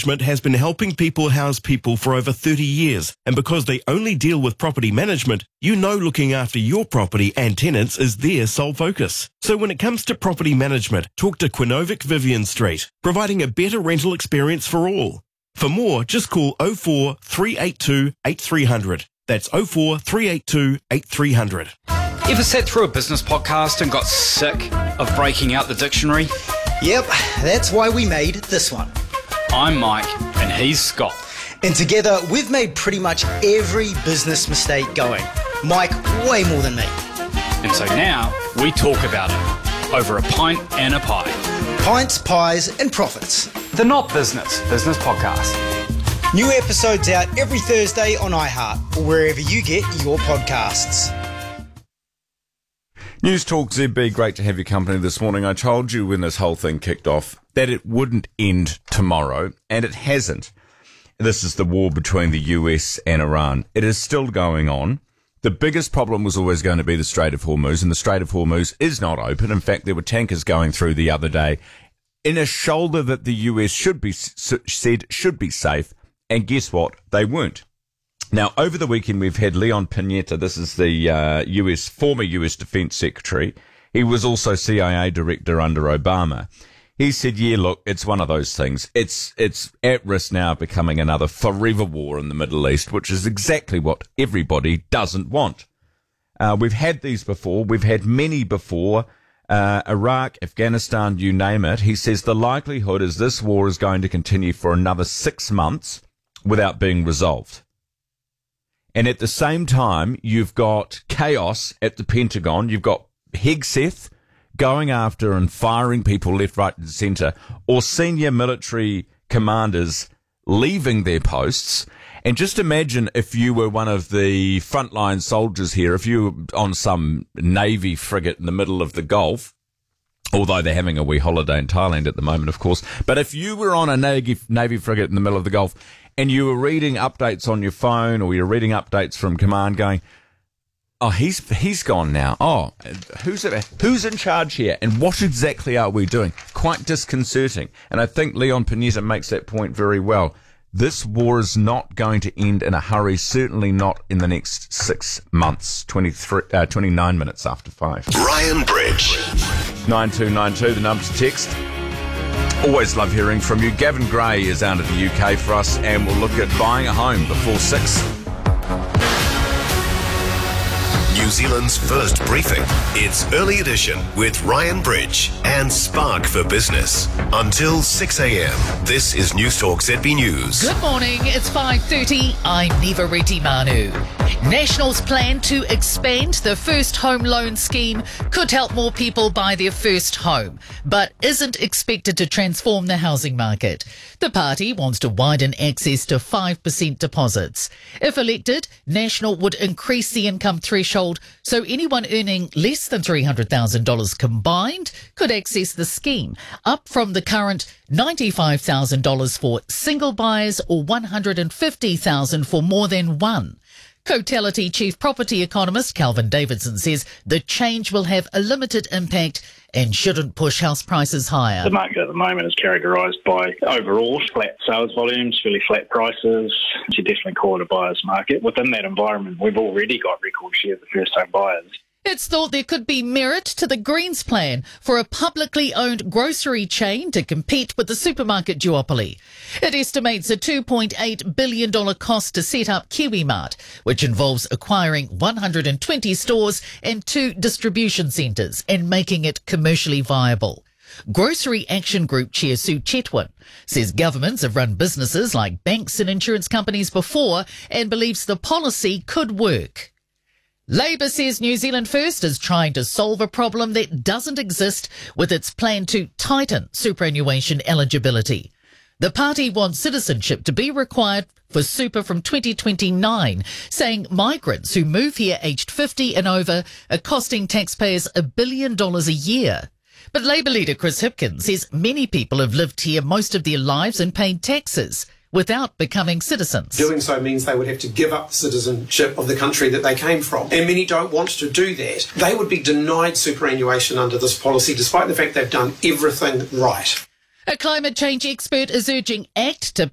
Management has been helping people house people for over 30 years, and because they only deal with property management, you know looking after your property and tenants is their sole focus. So when it comes to property management, talk to Quinovic Vivian Street, providing a better rental experience for all. For more, just call 04 382 8300. That's 04 382 8300. Ever sat through a business podcast and got sick of breaking out the dictionary? Yep, that's why we made this one. I'm Mike, and he's Scott. And together, we've made pretty much every business mistake going. Mike, way more than me. And so now, we talk about it, over a pint and a pie. Pints, pies, and profits. The Not Business Podcast. New episodes out every Thursday on iHeart, or wherever you get your podcasts. News Talk ZB, great to have your company this morning. I told you when this whole thing kicked off that it wouldn't end tomorrow, and it hasn't. This is the war between the US and Iran. It is still going on. The biggest problem was always going to be the Strait of Hormuz, and the Strait of Hormuz is not open. In fact, there were tankers going through the other day in a shoulder that the US should be safe, and guess what? They weren't. Now, over the weekend, we've had Leon Panetta. This is the former US Defense Secretary. He was also CIA director under Obama. He said, yeah, look, it's one of those things. It's at risk now of becoming another forever war in the Middle East, which is exactly what everybody doesn't want. We've had these before. We've had many before. Iraq, Afghanistan, you name it. He says the likelihood is this war is going to continue for another 6 months without being resolved. And at the same time, you've got chaos at the Pentagon. You've got Hegseth going after and firing people left, right, and centre, or senior military commanders leaving their posts. And just imagine if you were one of the frontline soldiers here, if you were on some Navy frigate in the middle of the Gulf, although they're having a wee holiday in Thailand at the moment, of course. But if you were on a Navy frigate in the middle of the Gulf and you were reading updates on your phone, or you're reading updates from command going, oh, he's gone now. Oh, who's in charge here? And what exactly are we doing? Quite disconcerting. And I think Leon Panetta makes that point very well. This war is not going to end in a hurry, certainly not in the next 6 months, 29 minutes after 5. Ryan Bridge. 9292, the number to text. Always love hearing from you. Gavin Gray is out of the UK for us, and we'll look at buying a home before 6. New Zealand's first briefing. It's Early Edition with Ryan Bridge and Spark for Business. Until 6 a.m, this is News Talk ZB News. Good morning, it's 5:30. I'm Neva Reddy Manu. National's plan to expand the first home loan scheme could help more people buy their first home, but isn't expected to transform the housing market. The party wants to widen access to 5% deposits. If elected, National would increase the income threshold so anyone earning less than $300,000 combined could access the scheme, up from the current $95,000 for single buyers or $150,000 for more than one. Cotality Chief Property Economist Calvin Davidson says the change will have a limited impact and shouldn't push house prices higher. The market at the moment is characterised by overall flat sales volumes, fairly flat prices. You definitely call it a buyer's market. Within that environment, we've already got record share of the first-home buyers. It's thought there could be merit to the Greens plan for a publicly owned grocery chain to compete with the supermarket duopoly. It estimates a $2.8 billion cost to set up KiwiMart, which involves acquiring 120 stores and 2 distribution centres and making it commercially viable. Grocery Action Group Chair Sue Chetwin says governments have run businesses like banks and insurance companies before and believes the policy could work. Labour says New Zealand First is trying to solve a problem that doesn't exist with its plan to tighten superannuation eligibility. The party wants citizenship to be required for super from 2029, saying migrants who move here aged 50 and over are costing taxpayers $1 billion a year. But Labour leader Chris Hipkins says many people have lived here most of their lives and paid taxes without becoming citizens. Doing so means they would have to give up citizenship of the country that they came from. And many don't want to do that. They would be denied superannuation under this policy, despite the fact they've done everything right. A climate change expert is urging ACT to